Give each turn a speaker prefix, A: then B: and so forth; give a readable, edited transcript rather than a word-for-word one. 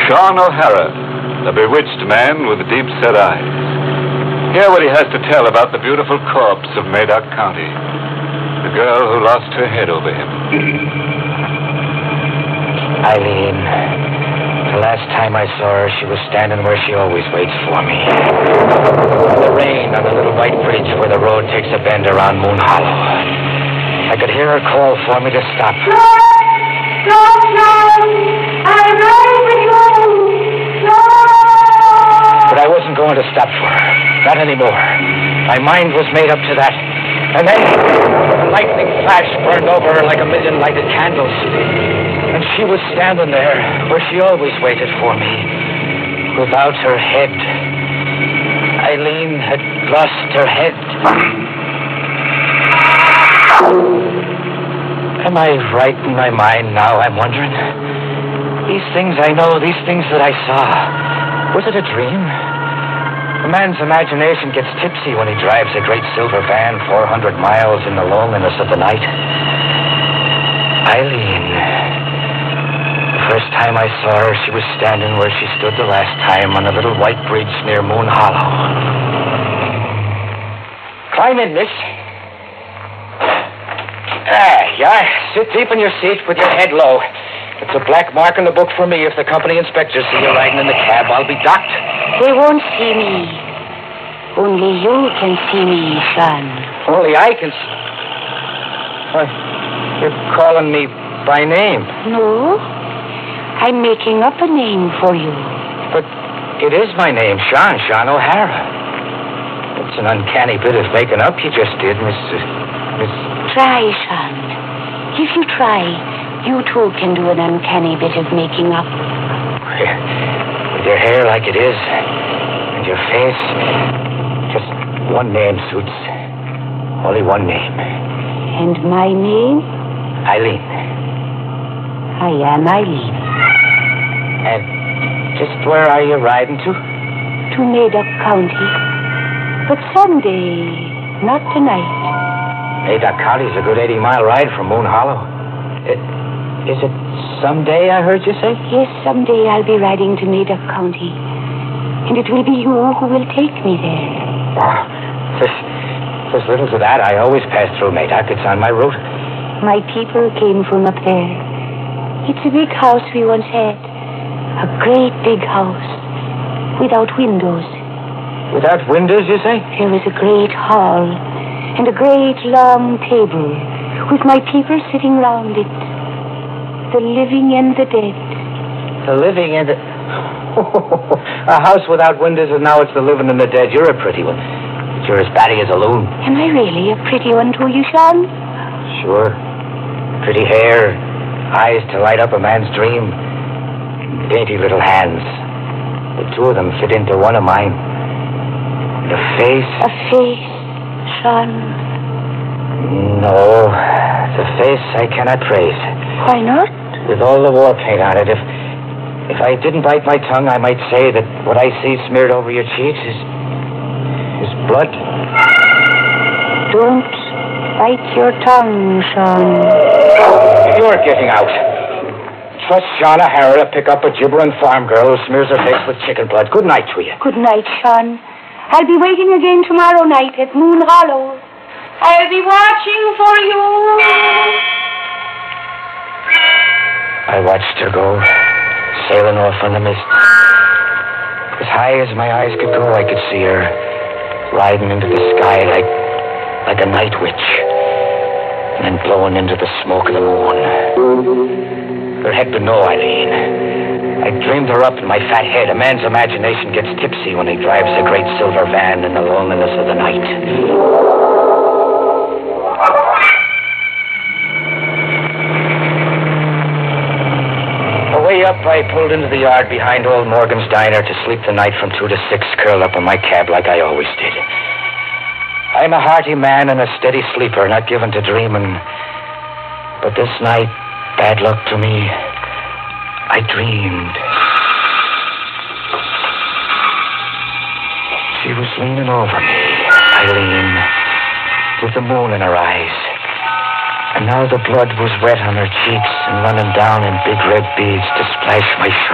A: Sean O'Hara, the bewitched man with the deep-set eyes. Hear what he has to tell about the beautiful corpse of Madoc County, the girl who lost her head over him.
B: Eileen, the last time I saw her, she was standing where she always waits for me. In the rain on the little white bridge where the road takes a bend around Moon Hollow. I could hear her call for me to stop.
C: Stop now! I'm right with you! No!
B: But I wasn't going to stop for her. Not anymore. My mind was made up to that. And then a lightning flash burned over her like a million lighted candles. And she was standing there where she always waited for me, without her head. Eileen had lost her head. Am I right in my mind now, I'm wondering? These things I know, these things that I saw, was it a dream? A man's imagination gets tipsy when he drives a great silver van 400 miles in the loneliness of the night. Eileen. The first time I saw her, she was standing where she stood the last time on a little white bridge near Moon Hollow. Climb in, miss. Yeah, sit deep in your seat with your head low. It's a black mark in the book for me. If the company inspectors see you riding in the cab, I'll be docked.
C: They won't see me. Only you can see me, son.
B: Only I can see... Why, you're calling me by name.
C: No. I'm making up a name for you.
B: But it is my name, Sean O'Hara. It's an uncanny bit of making up you just did, Miss...
C: Try, son. If you try, you too can do an uncanny bit of making up.
B: With your hair like it is, and your face, just one name suits. Only one name.
C: And my name?
B: Eileen.
C: I am Eileen.
B: And just where are you riding to?
C: To Madoc County. But someday, not tonight.
B: Madoc County's a good 80-mile ride from Moon Hollow. Is it someday, I heard you say?
C: Yes, someday I'll be riding to Madoc County. And it will be you who will take me there.
B: Oh, there's little to that. I always pass through Madoc. It's on my route.
C: My people came from up there. It's a big house we once had. A great big house. Without windows.
B: Without windows, you say?
C: There was a great hall. And a great long table. With my people sitting round it. The living and the dead.
B: The living and the... A house without windows, and now it's the living and the dead. You're a pretty one. But you're as batty as a loon.
C: Am I really a pretty one to you, Sean?
B: Sure. Pretty hair. Eyes to light up a man's dream. Dainty little hands. The two of them fit into one of mine. The face...
C: A face, Sean.
B: No. The face I cannot praise.
C: Why not?
B: With all the war paint on it, if I didn't bite my tongue, I might say that what I see smeared over your cheeks is blood.
C: Don't bite your tongue, Sean.
B: You're getting out. Trust Sean O'Hara to pick up a gibbering farm girl who smears her face with chicken blood. Good night to you.
C: Good night, Sean. I'll be waiting again tomorrow night at Moon Hollow. I'll be watching for you.
B: I watched her go, sailing off on the mist. As high as my eyes could go, I could see her riding into the sky like a night witch, and then blowing into the smoke of the moon. There had been no Eileen. I dreamed her up in my fat head. A man's imagination gets tipsy when he drives a great silver van in the loneliness of the night. Way up, I pulled into the yard behind old Morgan's diner to sleep the night from 2 to 6, curled up in my cab like I always did. I'm a hearty man and a steady sleeper, not given to dreaming. But this night, bad luck to me, I dreamed. She was leaning over me, Eileen, with the moon in her eyes. And now the blood was wet on her cheeks and running down in big red beads to splash my shirt.